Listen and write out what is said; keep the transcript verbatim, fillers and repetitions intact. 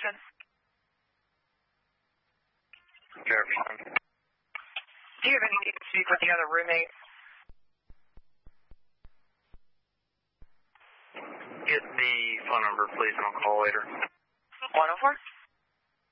Jefferson. Jefferson. Do you have any need to speak with the other roommate? Get the phone number, please, and I'll call later. one oh four?